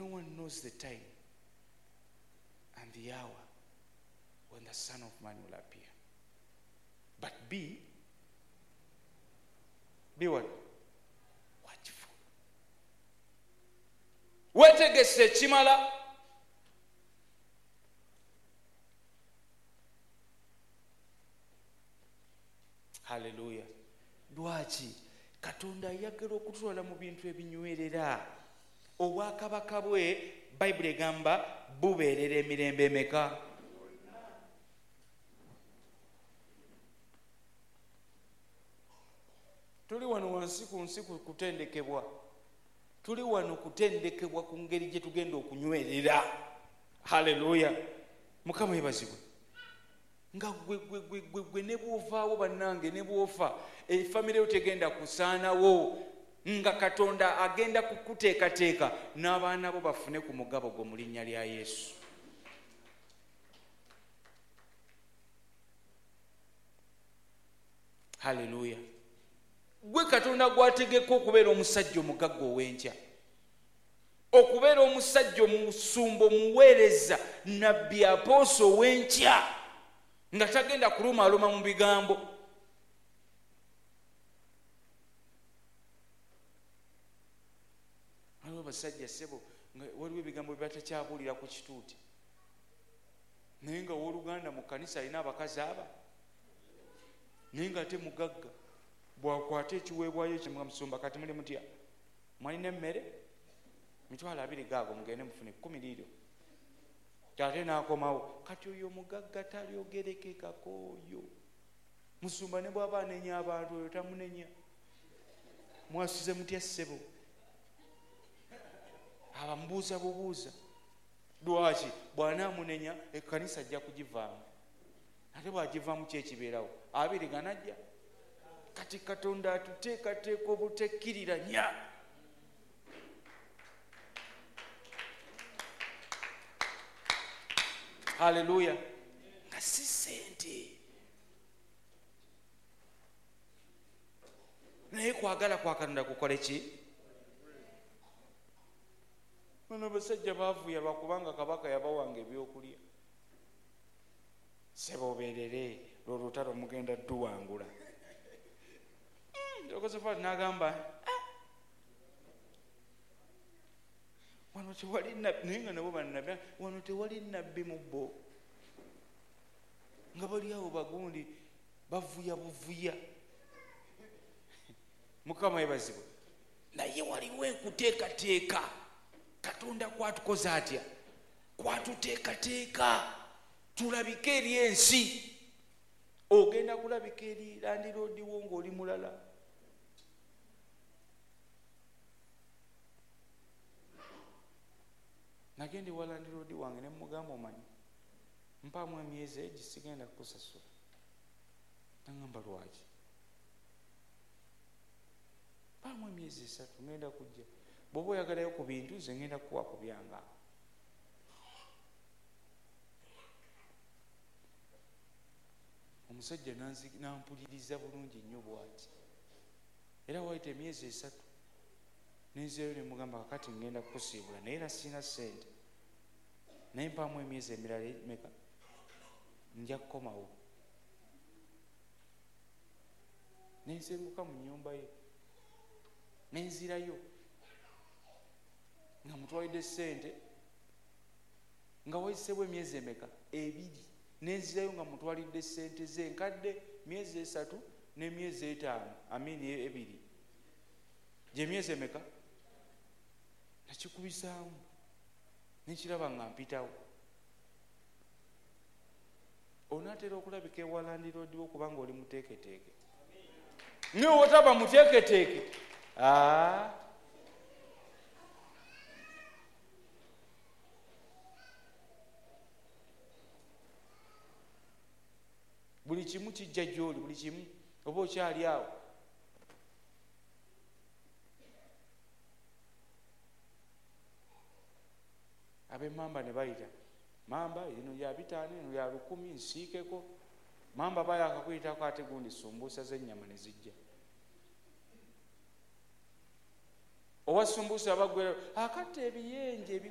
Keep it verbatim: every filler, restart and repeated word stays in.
no one knows the time and the hour when the Son of Man will appear. But be, be what? Watchful. Wetegese chimala. Hallelujah. Lwaki Katonda ayagala okutwala mu bintu ebinywerera. Obwakabaka bwe Bayibuli egamba bubeerera emirembe emeka? Tuli wano wansi ku nsi kutendekebwa. Tuli wano kutendekebwa ku ngeri gye tugenda okunywerera. Hallelujah. Mukama yebazibwe. Nga gwe gwe gwe gwe gwe ne bwovaawo bannange ne bwofa efamire yo tegenda kusaanawo nga Katonda agenda kukuteekateeka n'abaana bo bafune ku mugabo gwo mu linnya lya Yesu. Hallelujah. Gwe Katonda gwategeka okubeera omusajja omugagga ow'enkya, okubeera omusajja omusumba omuweereza nabbi apooso ow'enkya nga tagenda kulumaaluma mu bigambo. Waliwo abasajja ssebo nga waliwo ebigambo bye batakyabuulira ku kituuti, naye nga owooluganda mu kkanisa alina abakazi aba, naye nga ate mugagga. Bwakwata ekiweebwayo kye nga musumba kati muli mutya, mwalina emmere mitwalo abiri gaago mugende mufune kkumi liiro. Ate n'akomawo kati oyo mugagga talyogerekekako oyo. Musumba ne bw'aba anenya abantu oyo tamunenya. Mwasuze mutya ssebo? Abamubuuza bubuuza. Lwaki? Bw'anaamunenya ekkanisa ajja kugivaamu. Ate bw'agivaamu ki ekibeerawo? Abiri ganajja. Kati Katonda atuteekateeka obutekkiriranya. Hallelujah. Nga si sente. Naye kwagala kwa Katonda kukole ki? Bano basajja baavuya lwakubanga kabaka yabawanga ebyokulya. Sebobeerere lw'olutalo mugenda tuwangula. Josephat n'agamba wano tewali nabbi, naye nga nabo bannabbi, wano tewali nabbi mu bo. Nga bali awo bagundi bavuya buvuya. Mukama yebazibwe. Naye waliwo enkuteekateeka. Katonda kwatukoze atya? Kwatuteekateeka tulabike eri ensi. Ogenda kulabika eri landiroodiwo ng'oli mulala. Nagende wa landiroodi wange ne mugamba omanyi mpaamu emyezi egi sigenda kukusasula. Nagamba lwaki? Mpaamu emyezi esatu ngenda kujja. Bw'oba oyagalayo ku bintu ze ngenda kukuwa ku byange. Omusajja nampuliriza bulungi nnyo bw'ati. Era wayita emyezi esatu nenzeeyo ne mugamba kakati ngenda kukusiibula naye era sina ssente. Naye mpaamu emyezi emirala emeka nja kukomawo. Nensenguka mu nnyumba ye nenzirayo nga mutwalidde ssente nga wayiseewo emyezi emeka ebiri. Nenzirayo nga mutwalidde ssente ze nkadde myezi esatu n'emyezi etaano amini ebiri. Gye myezi emeka? Nakikubisaamu nekiraba nga mpitawo. Onaatera okulabika ewa landiroodi wo kubanga oli muteeketeeke. Naye otaba muteeketeeke, aa buli kimu kijja gy'oli, buli kimu oba okyali awo. Ab'emmamba ne bayita, mamba lino lya bitaano eno lya lukumi nsiikeko. Mamba bayakakuyitako ate gundi sumbuusa z'ennyama ne zijja. Owa sumbuusa abagwera akatta ebiyenje